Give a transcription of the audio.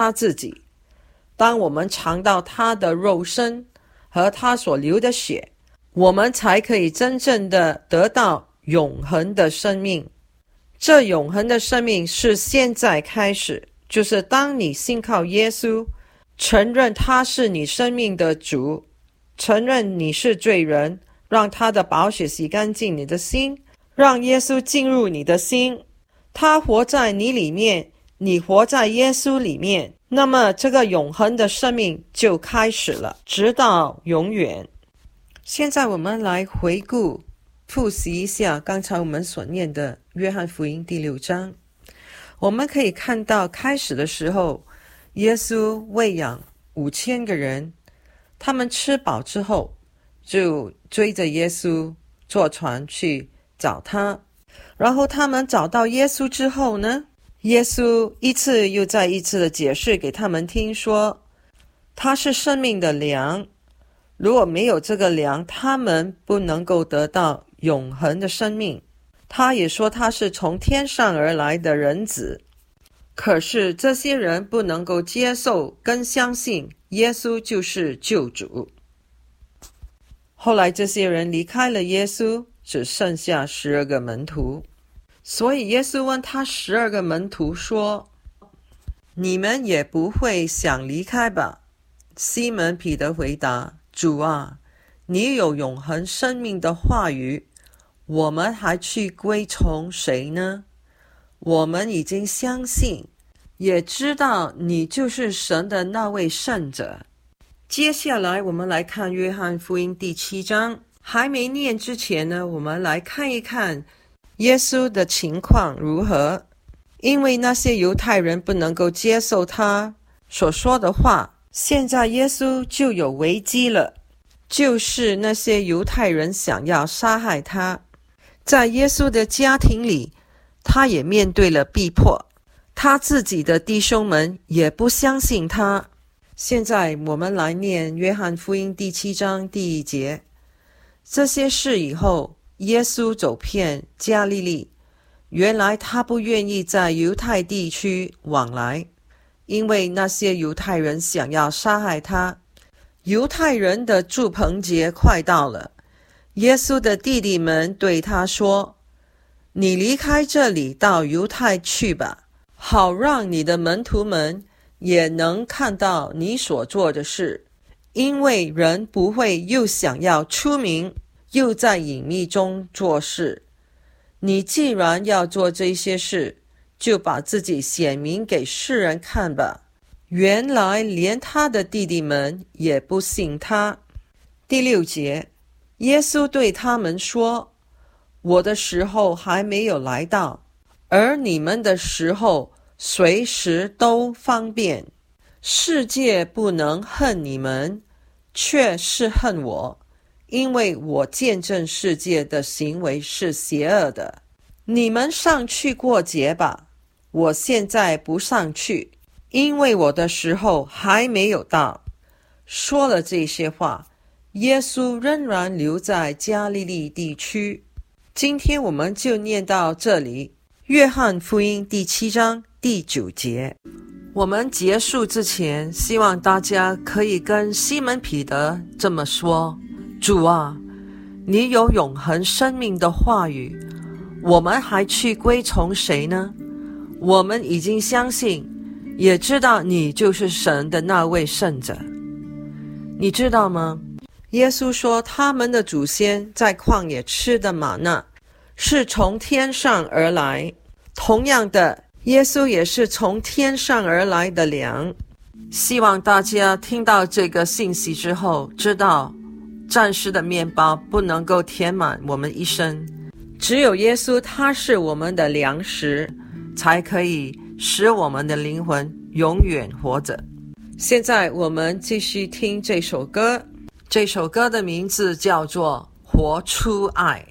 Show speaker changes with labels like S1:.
S1: 他自己。当我们尝到他的肉身和他所流的血，我们才可以真正的得到永恒的生命。这永恒的生命是现在开始，就是当你信靠耶稣，承认他是你生命的主，承认你是罪人，让他的宝血洗干净你的心，让耶稣进入你的心，他活在你里面，你活在耶稣里面，那么这个永恒的生命就开始了，直到永远。现在我们来回顾复习一下刚才我们所念的约翰福音第6章。我们可以看到开始的时候，耶稣喂养5000个人，他们吃饱之后就追着耶稣坐船去找他。然后他们找到耶稣之后呢，耶稣一次又再一次的解释给他们听，说他是生命的粮，如果没有这个粮，他们不能够得到永恒的生命。他也说他是从天上而来的人子，可是这些人不能够接受跟相信耶稣就是救主。后来这些人离开了耶稣，只剩下12个门徒。所以耶稣问他12个门徒说，你们也不会想离开吧？西门彼得回答，主啊，你有永恒生命的话语，我们还去归从谁呢？我们已经相信，也知道你就是神的那位圣者。接下来我们来看约翰福音第7章。还没念之前呢，我们来看一看耶稣的情况如何。因为那些犹太人不能够接受他所说的话，现在耶稣就有危机了，就是那些犹太人想要杀害他。在耶稣的家庭里，他也面对了逼迫，他自己的弟兄们也不相信他。现在我们来念约翰福音第7章第1节。这些事以后，耶稣走遍加利利。原来他不愿意在犹太地区往来，因为那些犹太人想要杀害他。犹太人的住棚节快到了，耶稣的弟弟们对他说，你离开这里到犹太去吧，好让你的门徒们也能看到你所做的事，因为人不会又想要出名，又在隐秘中做事。你既然要做这些事，就把自己显明给世人看吧。原来连他的弟弟们也不信他。第6节，耶稣对他们说，我的时候还没有来到，而你们的时候随时都方便。世界不能恨你们，却是恨我，因为我见证世界的行为是邪恶的。你们上去过节吧，我现在不上去，因为我的时候还没有到。说了这些话，耶稣仍然留在加利利地区。今天我们就念到这里，约翰福音第7章第9节。我们结束之前，希望大家可以跟西门彼得这么说，主啊，你有永恒生命的话语，我们还去归从谁呢？我们已经相信，也知道你就是神的那位圣者。你知道吗？耶稣说他们的祖先在旷野吃的玛纳是从天上而来，同样的，耶稣也是从天上而来的粮。希望大家听到这个信息之后，知道暂时的面包不能够填满我们一生，只有耶稣他是我们的粮食，才可以使我们的灵魂永远活着。现在我们继续听这首歌，这首歌的名字叫做《活出爱》。